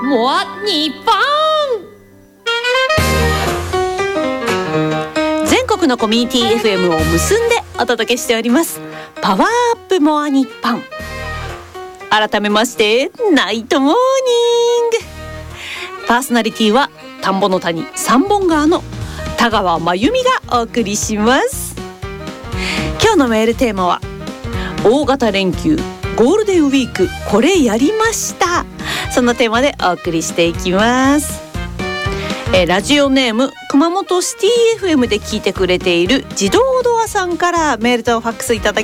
モアニッポン。全国のコミュニティ FM を結んでお届けしておりますパワーアップモアニッポン。改めましてナイトモーニング。パーソナリティは田んぼの谷三本川の田川真由美がお送りします。今日のメールテーマは大型連休ゴールデンウィークこれやりました。そのテーマでお送りしていきます。ラジオネーム熊本シティ FM で聞いてくれている自動ドアさんからメールとファックスいただき